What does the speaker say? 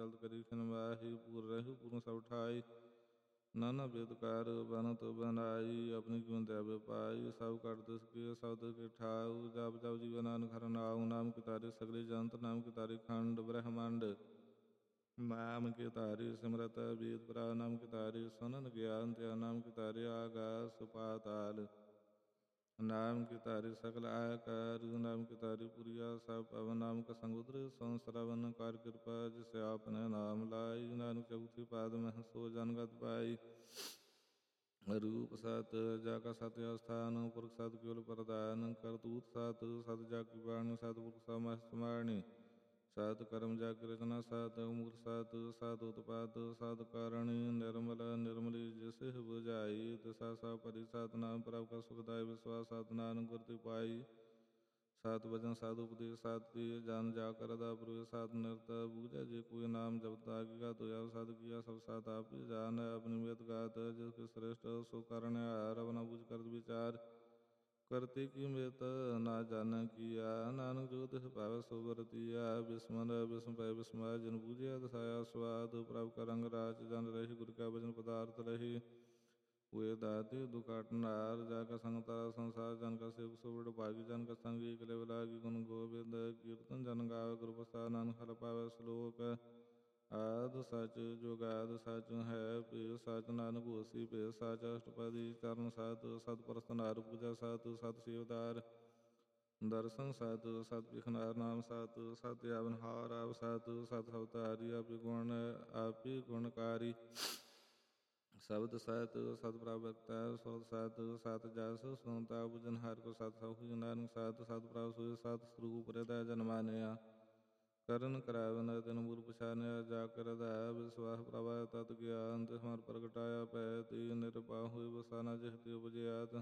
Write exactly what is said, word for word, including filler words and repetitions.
ਚਲਤ ਕਰੀ ਖਿਨ ਮਾਹੀ। ਪੂਰ ਰਹਿ ਪੂਰਨ ਸਭ ਠਾਈ, ਨਾਨਾ ਬੇਦਕਾਰ ਬਨਤ ਬਨਾਈ। ਆਪਣੀ ਕਿਉਂ ਦਇ ਪਾਈ, ਸਭ ਕਰ ਦਿਸ ਕੇ ਸਬਦ ਕੇ ਠਾਉ। ਜਪ ਜਪ ਜੀਵਨ ਨਾਨਕ ਹਰਿ ਨਾਉ, ਨਾਮ ਕੇ ਤਾਰੇ ਸਗਲੇ ਜੰਤ। ਨਾਮ ਕੇ ਤਾਰੇ ਖੰਡ ਬ੍ਰਹਮੰਡ, ਨਾਮ ਕੇ ਤਾਰੇ ਸਿਮਰਤ ਵੇਦ ਪੁਰਾਨ। ਨਾਮ ਕੇ ਤਾਰੇ ਸੁਨਨ ਗਿਆਨ ਧਿਆਨ, ਨਾਮ ਕੇ ਤਾਰੇ ਆਗਾਸ ਪਾਤਾਲ। ਨਾਮ ਕੇ ਤਾਰੇ ਸਕਲ ਆਕਾਰ, ਨਾਮ ਕੇ ਤਾਰੇ ਪੁਰੀਆ ਸਭ ਪਵਨ। ਨਾਮ ਕਾ ਸੰਗ ਸੁਨ ਸਰਵਨ ਕਰ ਕਿਰਪਾ, ਜਿਸ ਆਪਨੇ ਨਾਮ ਲਾਈ। ਨਾਨਕ ਚੌਥੀ ਪਾਦ ਮਹਿ ਸੋ ਜਨਗਤ ਪਾਈ। ਰੂਪ ਸਤ ਜਾ ਕਾ ਸਤ ਅਸਥਾਨ, ਪੁਰਖ ਸਤ ਕੇਵਲ ਪ੍ਰਦਾਨ। ਕਰਤੂਤ ਸਤ ਸਤ ਜਾ ਕੀ ਬਾਣੀ, ਸਤਿਪੁਰਖ ਸਮਾਹਿ ਸਮਾਰਣੀ। ਸਤ ਕਰਮ ਜਾ ਕੀ ਰਚਨਾ, ਸਤ ਮੂਰਤ ਸਤ ਸਤ ਉਤਪਾਤ। ਸਤ ਕਾਰਣੀ ਨਿਰਮਲ ਨਿਰਮਲੀ ਜਿਸਿ ਬੁਝਾਈ। ਤਿਸਾ ਸਭ ਭਰੀ ਸਤਿਨਾਮ ਪ੍ਰਭ ਕਾ ਸੁਖਦਾਇ ਵਿਸਵਾਸ। ਸਤਿ ਨਾਨਕ ਗੁਰ ਤੇ ਪਾਈ, ਸਤਿ ਵਚਨ ਸਤਿ ਉਪਦੇਸ਼। ਸਤਿ ਤੇ ਜਨ ਜਾ ਕਰ ਦਾ ਪ੍ਰਵੇਸ਼। ਸਤਿ ਨਿਰਤ ਬੂਝੈ ਜੇ ਕੋਈ ਨਾਮ ਜਪਤ। ਆਗਿਆ ਤੋਇਆ ਸਤਿ ਕੀਆ ਸਭ ਸਤਿ ਆਪੇ ਜਾਨ। ਆਪਣੀ ਮਿਤ ਗਾਤ ਜਿਸ ਕੇ ਸ੍ਰੇਸ਼ਟ ਸੋ ਕਰਨ ਹਾਰ। ਆਪਣਾ ਬੁਝ ਕਰਤ ਵਿਚਾਰ, ਕਰਤੇ ਕੀ ਮਿਤ ਨਾ ਜਾਣੈ ਕੀਆ। ਨਾਨਕ ਜੋ ਤਿਸ ਭਾਵੈ ਸੋ ਵਰਤੀਆ। ਬਿਸਮਨ ਬਿਸਮ ਪੈ ਬਿਸਮਾਇ, ਜਿਨ ਬੂਝਿਆ ਦਸਾਇਆ ਸਵਾਦ। ਪ੍ਰਭ ਕਾ ਰੰਗ ਰਾਚ ਜਨ ਰਹਿ, ਗੁਰ ਕਾ ਬਚਨ ਪਦਾਰਥ ਰਹੇ। ਹੋਏ ਦਾਤੇ ਦੁਖਾਟ ਨਾਰ, ਜਾ ਕਾ ਸੰਗ ਤਾਰਾ ਸੰਸਾਰ। ਜਨ ਕਾ ਸੇਵਕ ਸੋ ਬੜ ਭਾਗੀ, ਜਨ ਕਾ ਸੰਗ ਏਕ ਲੇਵ ਲਾਗੀ। ਗੁਣ ਗੋਬਿੰਦ ਕੀਰਤਨ ਜਨ ਗਾਵੇ, ਗੁਰ ਪ੍ਰਸਾਦਿ ਨਾਨਕ ਹਰਿ ਪਾਵੈ ਸਲੋਕ। ਆਦਿ ਸਚ ਜੁਗਾਦਿ ਸਚ ਹੈ ਭੇਦ ਸਚ, ਨਾਨਕ ਹੋਸੀ ਭੇਦ ਸਚ। ਅਸ਼ਟਪਦੀ ਚਰਨ ਸਤ ਸਤ ਪ੍ਰਸਤਨਾਰ, ਪੂਜਾ ਸਤ ਸਤ ਸੇਵਦਾਰ। ਦਰਸ਼ਨ ਸਤ ਸਤ ਪਿਖਨਾਰ, ਨਾਮ ਸਤ ਸਤ ਆਵਨਹਾਰ। ਆਪ ਸਤ ਸਤ ਸਵਤਾਰੀ, ਆਪੇ ਗੁਣ ਆਪੇ ਗੁਣਕਾਰੀ। ਸ਼ਬਦ ਸਤ ਸਤ ਪ੍ਰਭ ਭਗਤੈ, ਸੁਰਤ ਸਤ ਸਤ ਜਸ ਸੁਨਤਾ। ਬੁਝਨ ਹਰਿ ਕੋ ਸਤ ਸਹੁ, ਨਾਨਕ ਸਤ ਸਤ ਪ੍ਰਭ ਸੋਇ। ਸਤ ਸਰੂਪ ਹਿਰਦੈ ਜਨ ਮਾਨਿਆ, ਕਰਨ ਕਰਾਵਨ ਤਿਨ ਮੂਲ ਪਛਾਨਿਆ। ਜਾ ਕਰ ਹ੍ਰਦੈ ਵਿਸਵਾਸ ਪ੍ਰਭ ਤਤ ਗਿਆਨ, ਤਿਸ ਮਨ ਪ੍ਰਗਟਾਇਆ ਭੈ। ਤੇ ਨਿਰਭਉ ਹੋਇ ਬਸਾ ਨਾ ਜਿਹ ਤੇ ਉਪਜਿਆ।